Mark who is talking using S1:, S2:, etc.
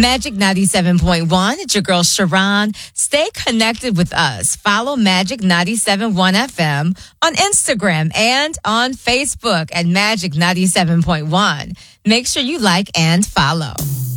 S1: Magic 97.1. It's your girl, Sharon. Stay connected with us. Follow Magic 97.1 FM on Instagram and on Facebook at Magic 97.1. Make sure you like and follow.